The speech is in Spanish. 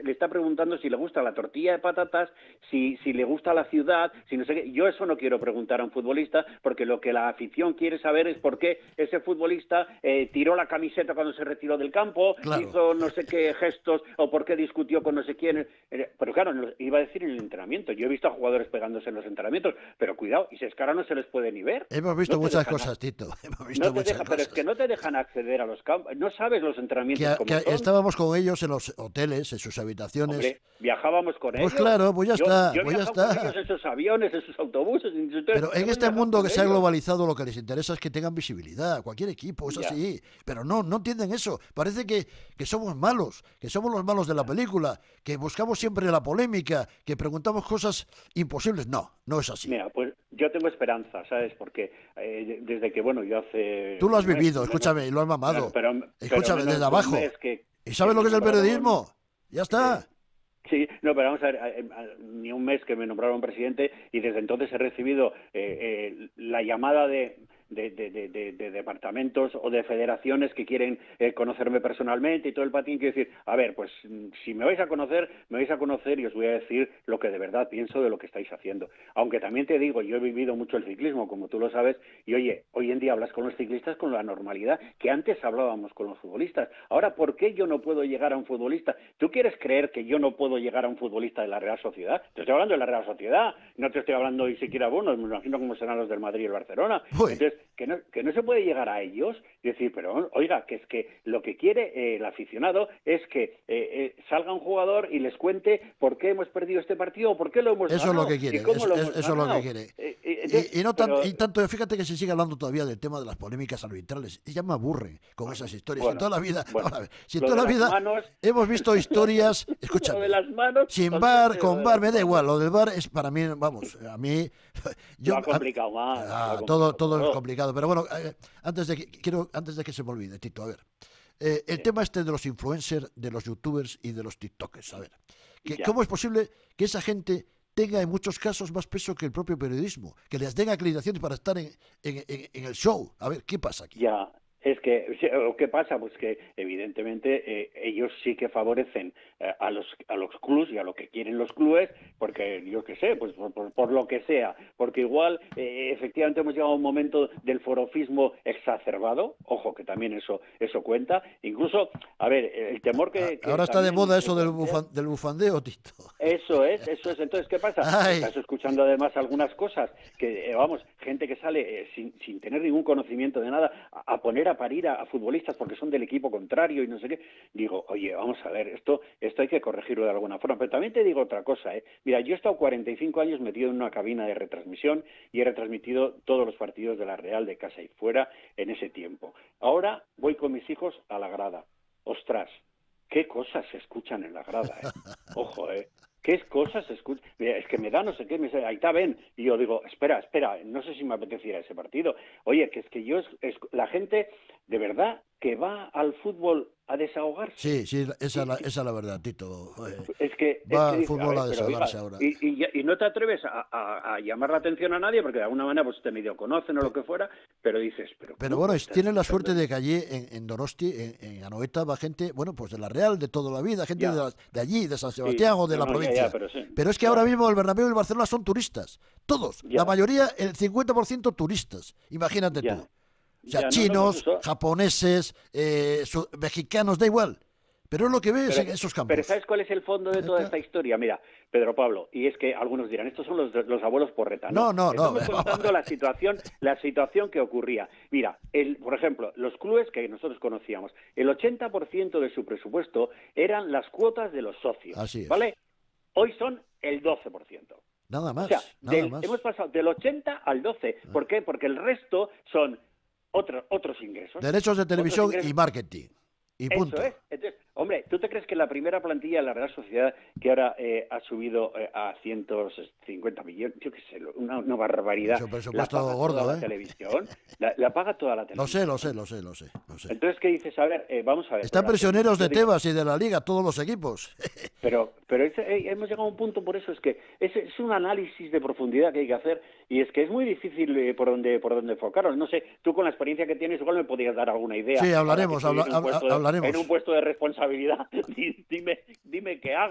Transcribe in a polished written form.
le está preguntando si le gusta la tortilla de patatas, si le gusta la ciudad, si no sé qué. Yo eso no quiero preguntar a un futbolista, porque lo que la afición quiere saber es por qué ese futbolista tiró la camiseta cuando se retiró del campo, Claro. hizo no sé qué gestos, o por qué discutió con no sé quién. Pero claro, iba a decir en el entrenamiento. Yo he visto a jugadores pegándose en los entrenamientos, pero cuidado, y si es que ahora no se les puede ni ver. Hemos visto No te muchas dejan, cosas, Tito. Hemos visto no te muchas deja, pero es cosas. que no te dejan acceder a los campos. No sabes los Que, entrenamientos que como son. estábamos con ellos en los hoteles, en sus habitaciones. Hombre, viajábamos con Pues ellos. claro, pues ya Yo, está, yo he pues ya viajado con está. ellos en sus aviones, en sus autobuses. Pero en Hemos este viajado mundo que con se ha ellos. globalizado, lo que les interesa es que tengan visibilidad. Cualquier equipo es Ya, así. Pero no entienden eso. Parece que somos malos, que somos los malos de la película, que buscamos siempre la polémica, que preguntamos cosas imposibles. No es así. mira, pues yo tengo esperanza, ¿sabes? Porque desde que, bueno, yo hace Tú lo has un mes, vivido, escúchame, y lo has mamado. pero Escúchame, menos desde de un abajo. mes que, ¿Y que sabes lo me que es el nombraron. periodismo? Ya está. Sí, no, pero vamos a ver, ni un mes que me nombraron presidente y desde entonces he recibido la llamada de departamentos o de federaciones que quieren conocerme personalmente y todo el patín. Quiero decir, a ver, pues si me vais a conocer y os voy a decir lo que de verdad pienso de lo que estáis haciendo. Aunque también te digo, yo he vivido mucho el ciclismo, como tú lo sabes, y oye, hoy en día hablas con los ciclistas con la normalidad que antes hablábamos con los futbolistas. Ahora, ¿por qué yo no puedo llegar a un futbolista? ¿Tú quieres creer que yo no puedo llegar a un futbolista de la Real Sociedad? Te estoy hablando de la Real Sociedad, no te estoy hablando ni siquiera bueno, me imagino cómo serán los del Madrid y el Barcelona. Uy, Entonces, que no se puede llegar a ellos y decir, pero oiga, que es que lo que quiere el aficionado es que salga un jugador y les cuente por qué hemos perdido este partido o por qué lo hemos eso es lo ganado que quiere, y cómo lo hemos eso es lo que ganado. quiere. Entonces, Y tanto, fíjate que se sigue hablando todavía del tema de las polémicas arbitrales. Y ya me aburren con esas historias. Si en bueno, toda la vida, bueno, ahora, si en lo de toda la las vida manos, hemos visto historias, lo de escúchame, las manos, sin bar, olvídate de lo con de bar, las me da manos. igual. Lo del bar es para mí, vamos, a mí, Lo ha complicado más, lo ha complicado todo es todo. complicado. Pero bueno, antes de que se me olvide, Tito, a ver. El Sí, tema este de los influencers, de los youtubers y de los tiktokers, a ver. ya. ¿Cómo es posible que esa gente tenga en muchos casos más peso que el propio periodismo? Que les den acreditaciones para estar en el show. A ver, ¿qué pasa aquí? Ya, es que, ¿qué pasa? Pues que evidentemente ellos sí que favorecen a los clubes y a lo que quieren los clubes, porque yo qué sé, pues por lo que sea, porque igual efectivamente hemos llegado a un momento del forofismo exacerbado, ojo que también eso cuenta, incluso, a ver, el temor que Ahora está de también moda se eso plantea. del bufandeo, Tito. Eso es. Entonces, ¿qué pasa? Ay, Estás escuchando además algunas cosas que, vamos, gente que sale sin tener ningún conocimiento de nada a poner a parir a futbolistas porque son del equipo contrario y no sé qué. Digo, oye, vamos a ver, esto hay que corregirlo de alguna forma. Pero también te digo otra cosa, ¿eh? Mira, yo he estado 45 años metido en una cabina de retransmisión y he retransmitido todos los partidos de la Real de casa y fuera en ese tiempo. Ahora voy con mis hijos a la grada. Ostras, qué cosas se escuchan en la grada, ¿eh? Ojo, ¿eh? ¿Qué cosas se escuchan? Mira, es que me da no sé qué, ahí está, ven. Y yo digo, espera, no sé si me apeteciera ese partido. Oye, que es que la gente, de verdad, que va al fútbol a desahogarse. sí, Y- esa es la verdad, Tito. es Va que al dice, a fútbol ver, a pero oiga, desahogarse ahora. y no te atreves a llamar la atención a nadie porque de alguna manera pues te medio conocen o lo que fuera, pero dices, pero Pero ¿cómo bueno, puede estar tienen la escuchando suerte de esto? que allí en Donosti, en Anoeta, va gente, bueno, pues de la Real, de toda la vida, gente Ya, de allí, de San sí, Sebastián o de no, la no, ya, provincia. pero sí, Pero es que ahora claro, mismo el Bernabéu y el Barcelona son turistas. Todos. La ya, mayoría, el 50% turistas. Imagínate tú. ya, O sea, no, no, pues chinos, eso. japoneses, mexicanos, da igual. Pero es lo que ves Pero, en esos pero campos. ¿sabes cuál es el fondo de Ya toda está. esta historia? Mira, Pedro Pablo, y es que algunos dirán, estos son los abuelos porreta. No, No. estamos contando la situación que ocurría. Mira, por ejemplo, los clubes que nosotros conocíamos, el 80% de su presupuesto eran las cuotas de los socios, Así es. ¿vale? Hoy son el 12%. Nada O sea, más, nada hemos más. pasado del 80 al 12. Ah. ¿Por qué? Porque el resto son otros ingresos. Derechos de Otros televisión y ingresos. marketing. Y Eso punto. es. Entonces, hombre, ¿tú te crees que la primera plantilla de la Real Sociedad, que ahora ha subido a 150 millones, yo qué sé, una Es barbaridad, un la presupuesto paga toda gordo, la ¿eh? televisión? La paga toda la Lo sé, televisión. lo sé, lo sé, lo sé, lo sé. Entonces, ¿qué dices? A ver, vamos a ver. Están Pero prisioneros yo de digo, Tebas y de la Liga, todos los equipos. pero hemos llegado a un punto, por eso es que es un análisis de profundidad que hay que hacer y es que es muy difícil por dónde enfocarlo. No sé, tú con la experiencia que tienes igual me podrías dar alguna idea. Sí, Ahora que hablaremos, estoy en un puesto de hablaremos. responsabilidad, dime qué hago.